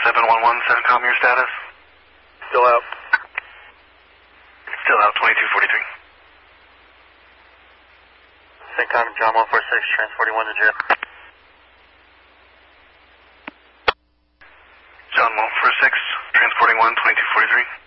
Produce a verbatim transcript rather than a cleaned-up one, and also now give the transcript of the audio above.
seven one one, CENTCOM, your status? Still out. Still out, twenty-two forty-three. CENTCOM, John one four six, transporting one to jail. John one four six, transporting one, twenty-two forty-three.